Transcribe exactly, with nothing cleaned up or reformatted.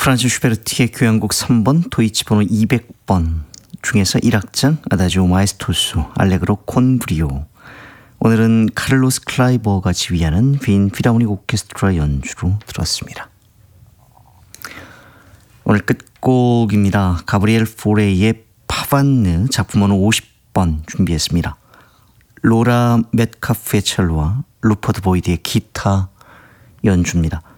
프란츠 슈베르트의 교향곡 삼 번 도이치 번호 이백 번 중에서 일 악장 아다지오 마에스토스 알레그로 콘 브리오. 오늘은 카를로스 클라이버가 지휘하는 빈 필하모닉 오케스트라 연주로 들었습니다. 오늘 끝곡입니다. 가브리엘 포레이의 파반느 작품 번호 오십 번 준비했습니다. 로라 metcalf의 첼로와 루퍼드 보이드의 기타 연주입니다.